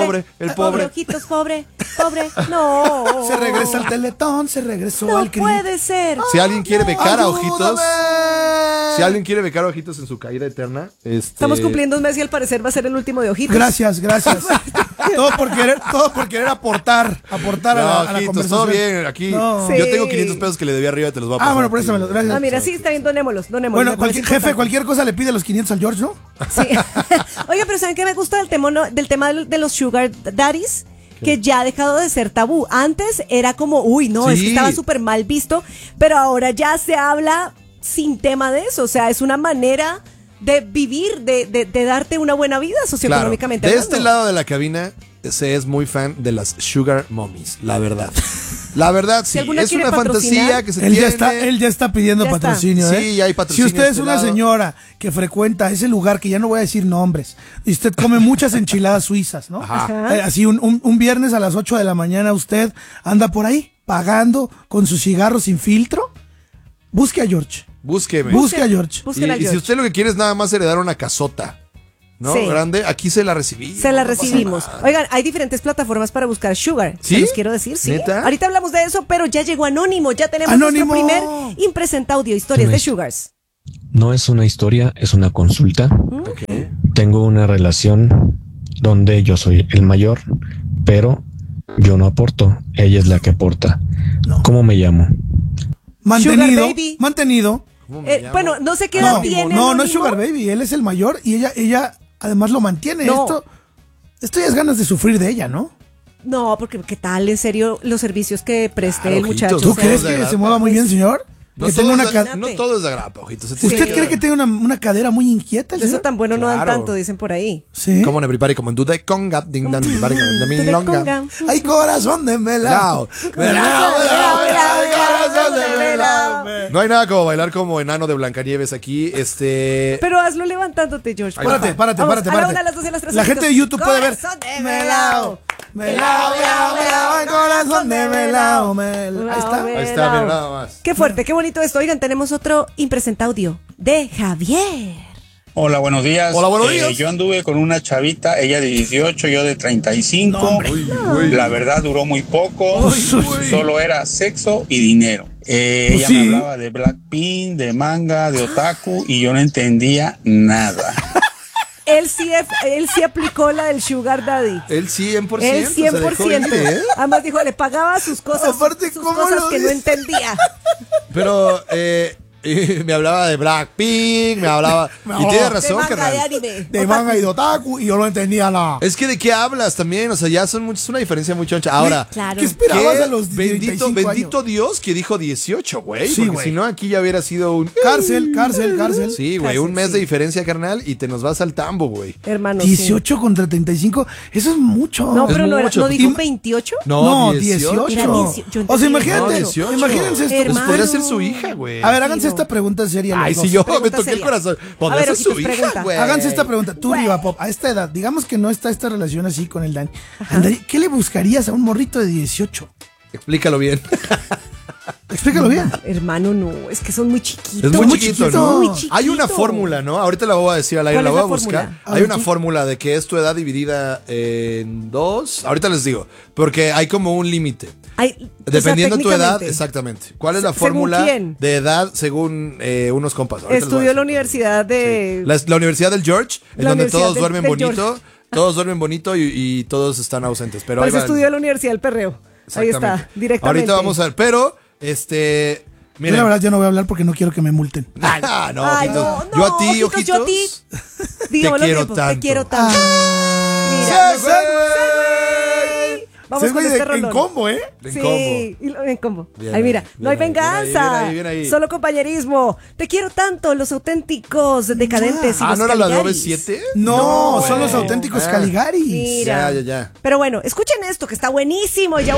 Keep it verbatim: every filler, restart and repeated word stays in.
pobre, el pobre. Pobre, ojitos, pobre, pobre. No. Se regresa al Teletón, se regresó No al CRI. puede ser. Si alguien quiere becar a ¡Ayúdame! Ojitos, si alguien quiere becar a Ojitos en su caída eterna, este... Estamos cumpliendo un mes y al parecer va a ser el último de Ojitos. Gracias, gracias. todo por querer, todo por querer aportar, aportar No, a, la, a la Ojitos, conversación. todo bien, aquí No. yo Sí. tengo quinientos pesos que le debía arriba, te los voy a pasar. Ah, bueno, préstamelo, gracias. Ah, mira, sí, está bien, donémoslos, donémoslos. Bueno, me cualquier, parece jefe, importante. cualquier cosa le pide los quinientos al George, ¿no? Sí. Oiga, pero ¿saben qué me gusta del tema, no- del tema de los sugar daddies? Que ya ha dejado de ser tabú. Antes era como, uy, no, es Sí. que estaba súper mal visto, pero ahora ya se habla sin tema de eso. O sea, es una manera de vivir, de, de, de darte una buena vida Claro, socioeconómicamente. de hablando. este lado de la cabina se es muy fan de las sugar mommies, la verdad. La verdad, sí, alguna es quiere una patrocinar, fantasía que se Él tiene. ya está, él ya está pidiendo Ya está. patrocinio, ¿eh? Sí, ya hay patrocinio Si usted de es este una lado. señora que frecuenta ese lugar, que ya no voy a decir nombres, y usted come muchas enchiladas suizas, ¿no? Ajá. Eh, así un, un- un viernes a las ocho de la mañana usted anda por ahí pagando con su cigarro sin filtro, busque a George. Búsqueme. Busque a George. Y, Busquen al y si George. usted lo que quiere es nada más heredar una casota, ¿no? Sí. Grande, aquí se la recibimos. Se la no pasa recibimos. nada. Oigan, hay diferentes plataformas para buscar sugar. ¿Sí? Se los quiero decir, sí. ¿Neta? Ahorita hablamos de eso, pero ya llegó Anónimo. Ya tenemos ¡Anónimo! nuestro primer impresenta audio, historias No de es- sugars. No es una historia, es una consulta. Ok. Tengo una relación donde yo soy el mayor, pero yo no aporto. Ella es la que aporta. ¿Cómo me llamo? Mantenido. Sugar baby. Mantenido. ¿Cómo me Eh, llamo? bueno, no sé qué edad No, tiene. no, no es Anónimo. Sugar Baby, él es el mayor y ella, ella además lo mantiene. No. Esto, esto ya es ganas de sufrir de ella, ¿no? No, porque ¿qué tal? En serio, los servicios que preste Claro, el muchacho. ojitos, ¿Tú o sea, crees de que grapa. se mueva muy bien, señor? No que todo, tenga una es de, ca- no todo es de grapa, ojitos. Se ¿Usted tiene que- cree que tiene una, una cadera muy inquieta? el Eso señor? tan bueno no dan Claro. tanto, dicen por ahí. Sí. Como en everybody, como en Duda Conga, ding dan, everybody, como en Tú Ding de Longa. conga. Ay, corazón de melao. Melao, melao, melao, melao, corazón de melao. No hay nada como bailar como enano de Blancanieves aquí. Este. Pero hazlo levantándote, George. por Párate, favor. párate, Vamos, párate, a la párate. una, a las dos y a las tres. La gente de YouTube puede ver. Corazón de Melao. Melao, melao, melao, ay, corazón de melao, melao. Ahí está. Ahí está, mira, nada más. Qué fuerte, qué bonito esto. Oigan, tenemos otro impresenta audio de Javier. Hola, buenos días. Hola, buenos Eh, días. yo anduve con una chavita, ella de dieciocho, yo de treinta y cinco. No, hombre. Uy, uy. La verdad duró muy poco, Uy, uy. solo era sexo y dinero. Eh, Pues ella sí. me hablaba de Blackpink, de manga, de otaku y yo no entendía nada. Él sí, él sí aplicó la del Sugar Daddy. El cien por ciento. El cien por ciento. se dejó ir, ¿eh? Además dijo, le pagaba sus cosas, Aparte, sus ¿cómo cosas lo que no dice? entendía. Pero eh, y me hablaba de Blackpink, me hablaba. Me y tiene hablaba De razón, manga, de carnal. anime. De manga y de otaku y yo no entendía nada. Es que de qué hablas también, o sea, ya son muchos, es una diferencia muy choncha. Ahora, Claro. ¿Qué esperabas ¿qué? a los bendito, treinta y cinco bendito años? Dios que dijo dieciocho, güey. Sí, porque güey. si no, aquí ya hubiera sido un. Cárcel, cárcel, cárcel. Sí, güey, Cárcel, un mes sí. de diferencia, carnal, y te nos vas al tambo, güey. Hermano, sí. dieciocho contra treinta y cinco, eso es mucho. No, Es pero no, era, mucho. ¿no dijo Y- veintiocho? No, dieciocho. dieciocho. Era dieciocho, yo O sea, entendí imagínate, el dieciocho. imagínense esto. Pues Hermano. podría ser su hija, güey. A ver, háganse no. esta pregunta seria. los Ay, dos. si yo me Pregunta toqué el seria. corazón. A Podría ver, ser su Ojitos, hija, pregunta. güey. Háganse esta pregunta. Tú, Güey. Riva Pop, a esta edad, digamos que no está esta relación así con el Dani. Andaría- ¿Qué le buscarías a un morrito de dieciocho? Explícalo bien. Explícalo bien. Hermano, no, es que son muy chiquitos. Es muy muy chiquito, chiquito. ¿no? Muy chiquito. Hay una fórmula, ¿no? Ahorita la voy a decir al aire, ¿Cuál la es voy a la buscar. fórmula? A Hay ver, una ¿sí? fórmula de que es tu edad dividida en dos. Ahorita les digo, porque hay como un límite. Ay, o sea, Dependiendo tu edad, técnicamente, exactamente. ¿Cuál es la ¿Según fórmula quién? de edad según eh, unos compas? Ahorita les voy a Estudió decir. la universidad de... La, la Universidad del George, en La donde Universidad todos del- duermen del bonito, George. todos duermen bonito y, y todos están ausentes. Pero ahí Pues va. estudió en la Universidad del Perreo. Ahí está, Exactamente. directamente. Ahorita vamos a ver, pero, este... Yo Miren. la verdad yo no voy a hablar porque no quiero que me multen. Ah, no, Ay, ojitos. no, no, yo a ti, ojitos, ojitos, yo a ti. te Digámoslo quiero tiempo, tanto. Te quiero tanto. Ah, Mira, ¡Sí, mejor- güey! Vamos Sí, con güey, este de- en rolón. combo, ¿eh? En Sí, combo. y lo- en combo. Bien Ay, mira, ahí, no hay bien ahí, venganza. bien ahí, bien ahí, bien ahí. Solo compañerismo. Te quiero tanto, los auténticos, decadentes. y Ah, los ¿no era la de Caligaris. O V siete? No, No, son los güey. auténticos Ah. Caligaris. Mira. Ya, ya, ya. Pero bueno, escuchen esto que está buenísimo. Ya